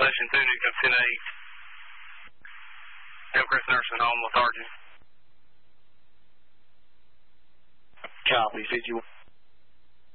Station 2, Nick 10-8. Hillcrest Nursing Home, lethargy. Copy, 51.